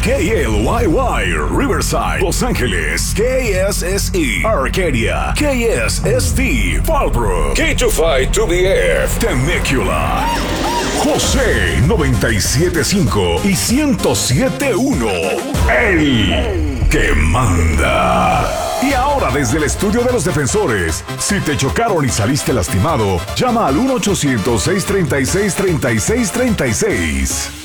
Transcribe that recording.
KLYY, Riverside, Los Ángeles, KSSE, Arcadia, KSST, Fallbrook, K25-2BF, Temecula, José 97.5 y 107.1, el que manda. Y ahora desde el estudio de los defensores, si te chocaron y saliste lastimado, llama al 1-800-636-3636.